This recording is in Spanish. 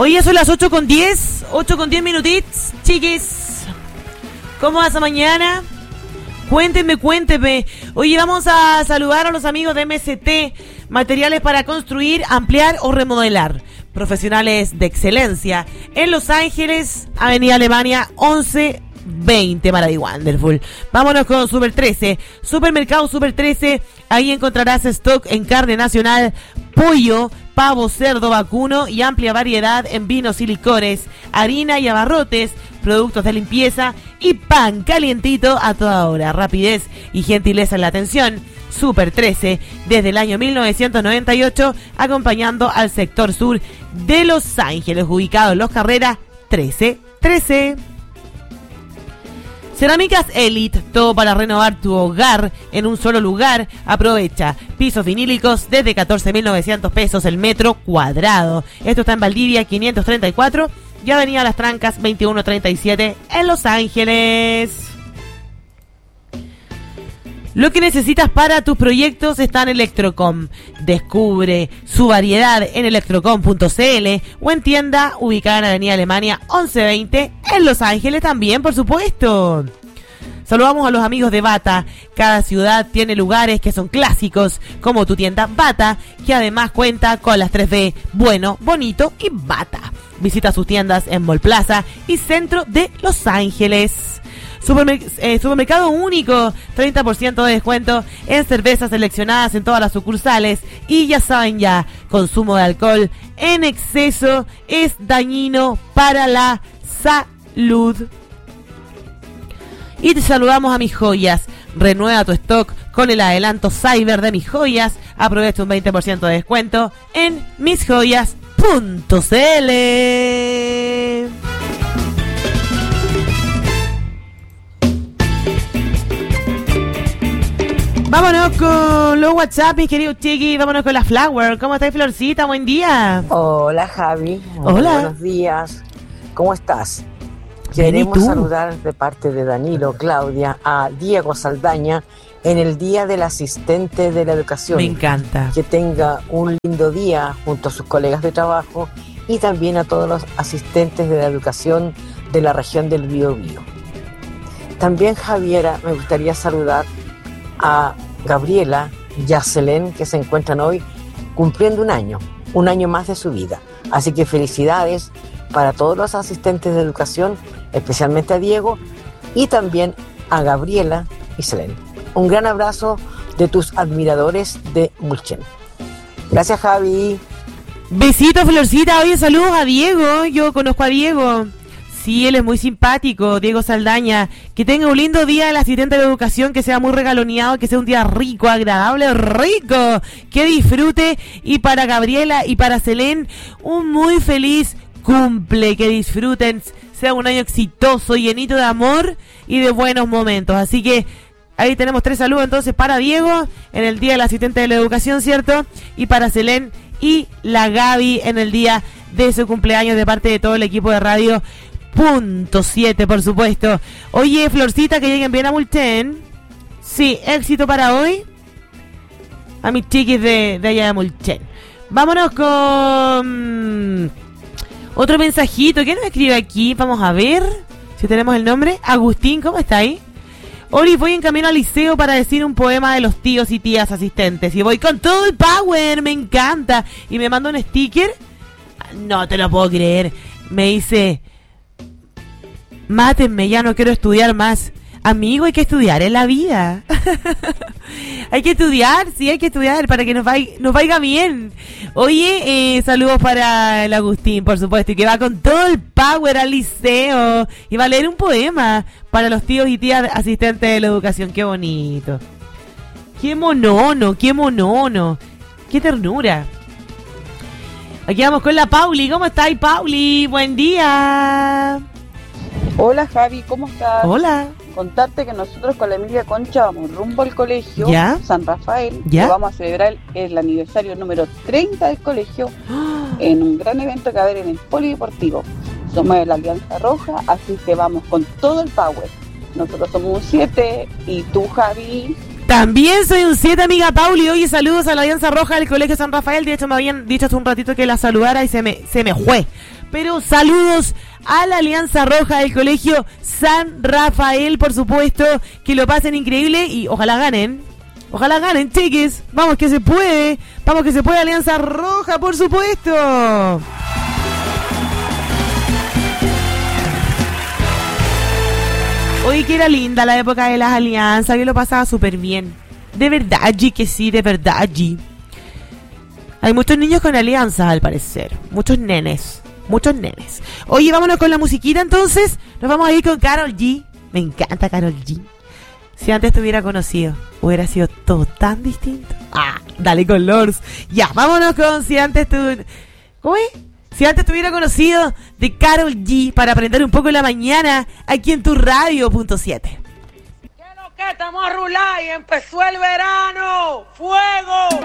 Hoy ya son las 8:10, 8:10 minutitos, chiquis. ¿Cómo va esa mañana? Cuéntenme. Oye, vamos a saludar a los amigos de MST, materiales para construir, ampliar o remodelar. Profesionales de excelencia en Los Ángeles, Avenida Alemania 1120, Maravilla Wonderful. Vámonos con Super 13, Supermercado Super 13. Ahí encontrarás stock en carne nacional, pollo, pavo, cerdo, vacuno y amplia variedad en vinos y licores, harina y abarrotes, productos de limpieza y pan calientito a toda hora. Rapidez y gentileza en la atención. Super 13, desde el año 1998, acompañando al sector sur de Los Ángeles, ubicado en Los Carreras 1313. Cerámicas Elite, todo para renovar tu hogar en un solo lugar. Aprovecha pisos vinílicos desde 14.900 pesos el metro cuadrado. Esto está en Valdivia 534 y Avenida Las Trancas 2137 en Los Ángeles. Lo que necesitas para tus proyectos está en Electrocom. Descubre su variedad en electrocom.cl o en tienda ubicada en Avenida Alemania 1120 en Los Ángeles también, por supuesto. Saludamos a los amigos de Bata. Cada ciudad tiene lugares que son clásicos, como tu tienda Bata, que además cuenta con las 3B, bueno, bonito y Bata. Visita sus tiendas en Mall Plaza y centro de Los Ángeles. Supermercado Único, 30% de descuento en cervezas seleccionadas en todas las sucursales. Y ya saben ya, consumo de alcohol en exceso es dañino para la salud. Y te saludamos a Mis Joyas. Renueva tu stock con el adelanto Cyber de Mis Joyas. Aprovecha un 20% de descuento en misjoyas.cl. Vámonos con los WhatsApp, mis queridos chiquis. Vámonos con la Flower. ¿Cómo estás, Florcita? Buen día. Hola, Javi. Hola. Buenos días. ¿Cómo estás? Queremos saludar de parte de Danilo, Claudia, a Diego Saldaña en el Día del Asistente de la Educación. Me encanta. Que tenga un lindo día junto a sus colegas de trabajo y también a todos los asistentes de la educación de la región del Biobío. También, Javiera, me gustaría saludar a Gabriela y a Selén, que se encuentran hoy cumpliendo un año más de su vida. Así que felicidades para todos los asistentes de educación, especialmente a Diego y también a Gabriela y Selén. Un gran abrazo de tus admiradores de Mulchen. Gracias, Javi. Besitos, Florcita. Oye, saludos a Diego. Yo conozco a Diego. Sí, él es muy simpático, Diego Saldaña. Que tenga un lindo día el asistente de educación, que sea muy regaloneado, que sea un día rico, agradable, rico. Que disfrute. Y para Gabriela y para Selén, un muy feliz cumple. Que disfruten, sea un año exitoso, llenito de amor y de buenos momentos. Así que ahí tenemos 3 saludos entonces para Diego en el día del asistente de la educación, ¿cierto? Y para Selén y la Gaby en el día de su cumpleaños de parte de todo el equipo de Radio Punto 7, por supuesto. Oye, Florcita, que lleguen bien a Mulchen. Sí, éxito para hoy. A mis chiquis de allá de Mulchen. Vámonos con otro mensajito. ¿Quién nos escribe aquí? Vamos a ver si tenemos el nombre. Agustín, ¿cómo está ahí? Ori, voy en camino al liceo para decir un poema de los tíos y tías asistentes. Y voy con todo el power, me encanta. Y me manda un sticker. No te lo puedo creer. Me dice: mátenme, ya no quiero estudiar más. Amigo, hay que estudiar en la vida. Hay que estudiar, sí, hay que estudiar para que nos vaya bien. Oye, saludos para el Agustín, por supuesto, y que va con todo el power al liceo. Y va a leer un poema para los tíos y tías asistentes de la educación. Qué bonito. Qué monono, qué monono. Qué ternura. Aquí vamos con la Pauli. ¿Cómo estáis, Pauli? Buen día. Hola, Javi, ¿cómo estás? Hola. Contarte que nosotros con la Emilia Concha vamos rumbo al colegio ¿Ya? San Rafael. ¿Ya? Vamos a celebrar el aniversario número 30 del colegio en un gran evento que va a haber en el Polideportivo. Somos de la Alianza Roja, así que vamos con todo el power. Nosotros somos un 7 y tú, Javi. También soy un 7, amiga Pauli. Oye, saludos a la Alianza Roja del Colegio San Rafael. De hecho, me habían dicho hace un ratito que la saludara y se me fue. pero saludos a la Alianza Roja del Colegio San Rafael, por supuesto, que lo pasen increíble y ojalá ganen. Ojalá ganen, chiquis. Vamos que se puede. Vamos que se puede, Alianza Roja, por supuesto. Hoy que era linda la época de las alianzas. Yo lo pasaba súper bien. De verdad, G, que sí, de verdad, G. Hay muchos niños con alianzas, al parecer. Muchos nenes. Muchos nenes. Oye, vámonos con la musiquita entonces. Nos vamos a ir con Karol G. Me encanta Karol G. Si antes te hubiera conocido, hubiera sido todo tan distinto. Ah, dale con Lors. Ya, vámonos con Si antes te... ¿Cómo es? Si antes te hubiera conocido, de Karol G, para aprender un poco en la mañana, aquí en tu radio.7. ¿Qué es lo que estamos a rular y empezó el verano? ¡Fuego!